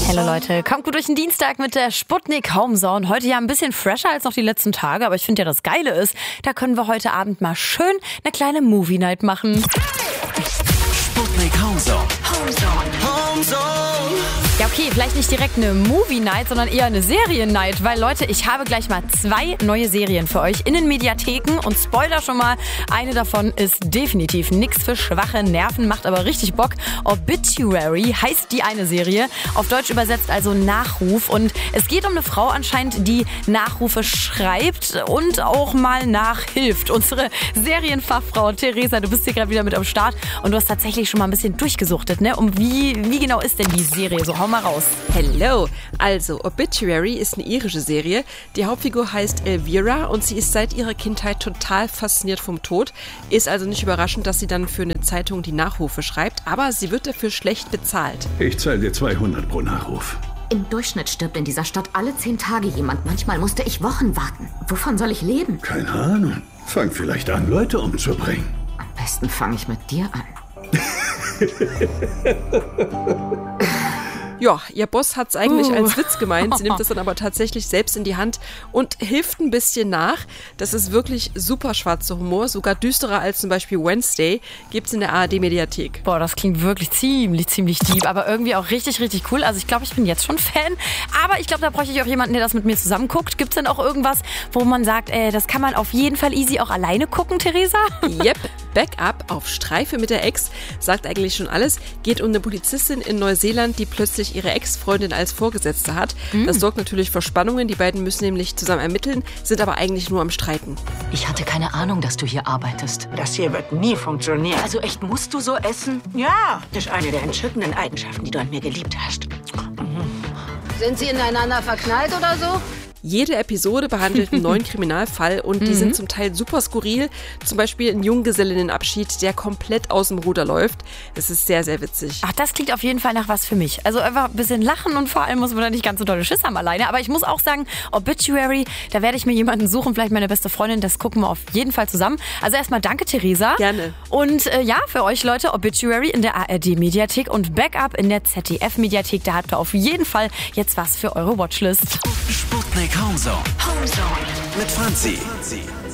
Hallo Leute, kommt gut durch den Dienstag mit der Sputnik Homezone. Heute ja ein bisschen fresher als noch die letzten Tage, aber ich finde ja, das Geile ist, da können wir heute Abend mal schön eine kleine Movie Night machen. Sputnik Homezone. Ja, okay, vielleicht nicht direkt eine Movie Night, sondern eher eine Serien Night, weil Leute, ich habe gleich mal 2 neue Serien für euch in den Mediatheken und Spoiler schon mal, eine davon ist definitiv nix für schwache Nerven, macht aber richtig Bock. Obituary heißt die eine Serie, auf Deutsch übersetzt also Nachruf, und es geht um eine Frau anscheinend, die Nachrufe schreibt und auch mal nachhilft. Unsere Serienfachfrau Theresa, du bist hier gerade wieder mit am Start und du hast tatsächlich schon mal ein bisschen durchgesuchtet, ne? Wie genau ist denn die Serie so? Hau mal raus. Hello! Also, Obituary ist eine irische Serie. Die Hauptfigur heißt Elvira und sie ist seit ihrer Kindheit total fasziniert vom Tod. Ist also nicht überraschend, dass sie dann für eine Zeitung die Nachrufe schreibt, aber sie wird dafür schlecht bezahlt. Ich zahle dir 200 pro Nachruf. Im Durchschnitt stirbt in dieser Stadt alle 10 Tage jemand. Manchmal musste ich Wochen warten. Wovon soll ich leben? Keine Ahnung. Fang vielleicht an, Leute umzubringen. Am besten fange ich mit dir an. Ja, ihr Boss hat's eigentlich als Witz gemeint. Sie nimmt es dann aber tatsächlich selbst in die Hand und hilft ein bisschen nach. Das ist wirklich super schwarzer Humor, sogar düsterer als zum Beispiel Wednesday. Gibt's in der ARD-Mediathek. Boah, das klingt wirklich ziemlich deep, aber irgendwie auch richtig cool. Also ich glaube, ich bin jetzt schon Fan, aber ich glaube, da bräuchte ich auch jemanden, der das mit mir zusammen guckt. Gibt's denn auch irgendwas, wo man sagt, das kann man auf jeden Fall easy auch alleine gucken, Theresa? Yep, Backup auf Streife mit der Ex sagt eigentlich schon alles. Geht um eine Polizistin in Neuseeland, die plötzlich ihre Ex-Freundin als Vorgesetzte hat. Das sorgt natürlich für Spannungen. Die beiden müssen nämlich zusammen ermitteln, sind aber eigentlich nur am Streiten. Ich hatte keine Ahnung, dass du hier arbeitest. Das hier wird nie funktionieren. Also echt, musst du so essen? Ja, das ist eine der entzückenden Eigenschaften, die du an mir geliebt hast. Sind Sie ineinander verknallt oder so? Jede Episode behandelt einen neuen Kriminalfall und die sind zum Teil super skurril. Zum Beispiel ein Junggesellinnenabschied, der komplett aus dem Ruder läuft. Das ist sehr witzig. Ach, das klingt auf jeden Fall nach was für mich. Also einfach ein bisschen lachen und vor allem muss man da nicht ganz so dolle Schiss haben alleine. Aber ich muss auch sagen, Obituary, da werde ich mir jemanden suchen, vielleicht meine beste Freundin, das gucken wir auf jeden Fall zusammen. Also erstmal danke, Theresa. Gerne. Und ja, für euch Leute, Obituary in der ARD-Mediathek und Backup in der ZDF-Mediathek. Da habt ihr auf jeden Fall jetzt was für eure Watchlist. Sputnik Homezone. Mit Franzi.